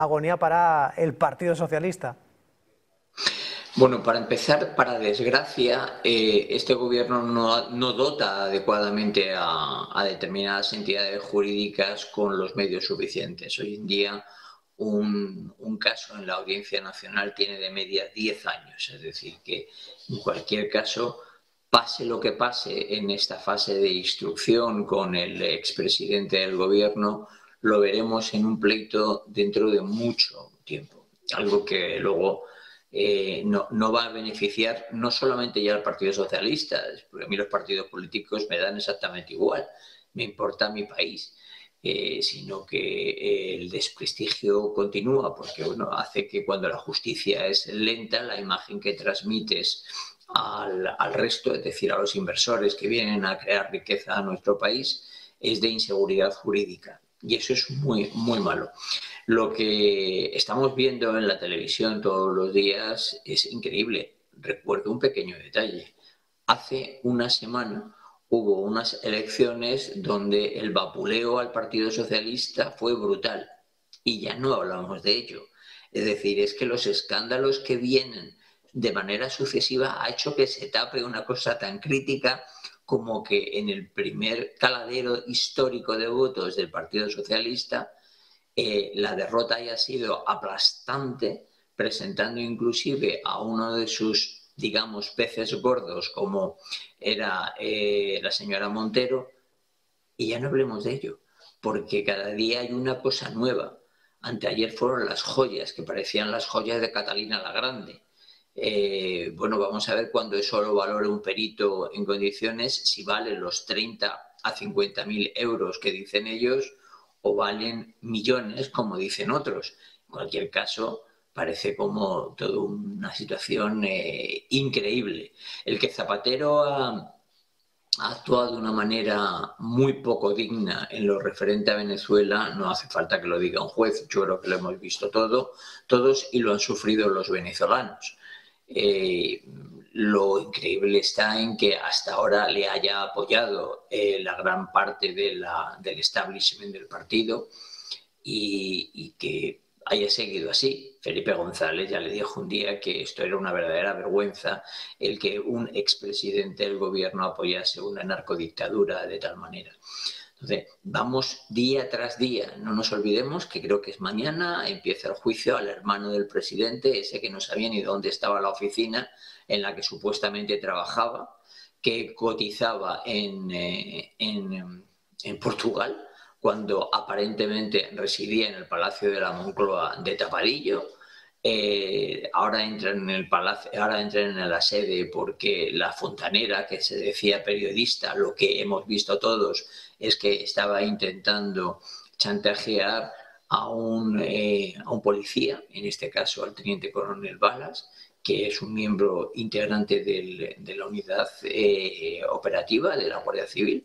agonía para el Partido Socialista. Bueno, para empezar, para desgracia, este gobierno no dota adecuadamente a determinadas entidades jurídicas con los medios suficientes. Hoy en día, un caso en la Audiencia Nacional tiene de media 10 años. Es decir, que en cualquier caso, pase lo que pase en esta fase de instrucción con el expresidente del gobierno, lo veremos en un pleito dentro de mucho tiempo. Algo que luego no va a beneficiar no solamente ya al Partido Socialista, porque a mí los partidos políticos me dan exactamente igual, me importa mi país, sino que el desprestigio continúa, porque bueno, hace que cuando la justicia es lenta, la imagen que transmites al resto, es decir, a los inversores que vienen a crear riqueza a nuestro país, es de inseguridad jurídica. Y eso es muy, muy malo. Lo que estamos viendo en la televisión todos los días es increíble. Recuerdo un pequeño detalle. Hace una semana hubo unas elecciones donde el vapuleo al Partido Socialista fue brutal y ya no hablamos de ello. Es decir, es que los escándalos que vienen de manera sucesiva ha hecho que se tape una cosa tan crítica como que en el primer caladero histórico de votos del Partido Socialista la derrota haya sido aplastante, presentando inclusive a uno de sus, digamos, peces gordos como era la señora Montero, y ya no hablemos de ello, porque cada día hay una cosa nueva. Anteayer fueron las joyas, que parecían las joyas de Catalina la Grande. Bueno, vamos a ver cuando eso lo valore un perito en condiciones, si vale los 30 a 50.000 euros que dicen ellos o valen millones, como dicen otros. En cualquier caso, parece como toda una situación increíble. El que Zapatero ha actuado de una manera muy poco digna en lo referente a Venezuela, no hace falta que lo diga un juez, yo creo que lo hemos visto todos y lo han sufrido los venezolanos. Eh, lo increíble está en que hasta ahora le haya apoyado la gran parte del establishment del partido y que haya seguido así. Felipe González ya le dijo un día que esto era una verdadera vergüenza el que un expresidente del gobierno apoyase una narcodictadura de tal manera. Entonces, vamos día tras día. No nos olvidemos que creo que es mañana, empieza el juicio al hermano del presidente, ese que no sabía ni dónde estaba la oficina en la que supuestamente trabajaba, que cotizaba en Portugal, cuando aparentemente residía en el Palacio de la Moncloa de tapadillo. Ahora entran en el palacio, ahora entran en la sede porque la fontanera, que se decía periodista, lo que hemos visto todos es que estaba intentando chantajear a un policía, en este caso al teniente coronel Balas, que es un miembro integrante de la unidad operativa de la Guardia Civil.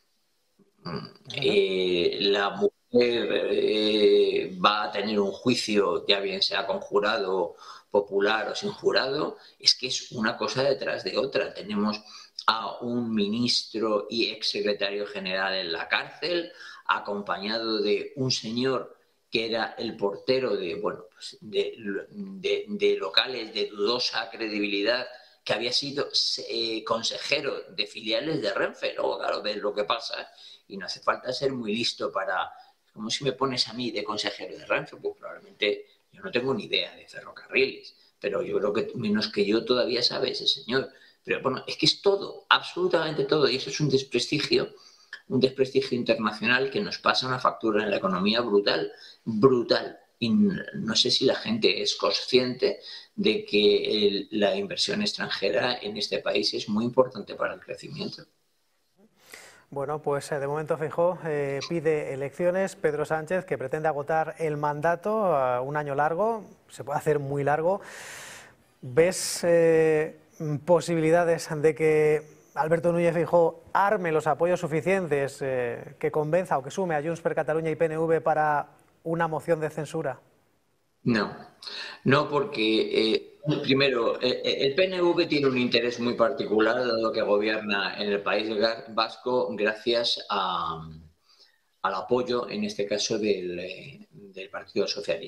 La mujer va a tener un juicio, ya bien sea con jurado popular o sin jurado. Es que es una cosa detrás de otra. Tenemos a un ministro y exsecretario general en la cárcel, acompañado de un señor que era el portero de, bueno, pues de locales de dudosa credibilidad, que había sido consejero de filiales de Renfe. Luego, claro, ves lo que pasa y no hace falta ser muy listo para... Como si me pones a mí de consejero de Renfe, pues probablemente yo no tengo ni idea de ferrocarriles, pero yo creo que menos que yo todavía sabe ese señor. Pero bueno, es que es todo, absolutamente todo, y eso es un desprestigio internacional que nos pasa una factura en la economía brutal, brutal. Y no sé si la gente es consciente de que la inversión extranjera en este país es muy importante para el crecimiento. Bueno, pues de momento Feijóo pide elecciones. Pedro Sánchez, que pretende agotar el mandato, un año largo, se puede hacer muy largo. ¿Ves posibilidades de que Alberto Núñez Feijóo arme los apoyos suficientes que convenza o que sume a Junts per Catalunya y PNV para una moción de censura? No, no porque, primero, el PNV tiene un interés muy particular, dado que gobierna en el País Vasco gracias al apoyo, en este caso, del Partido Socialista.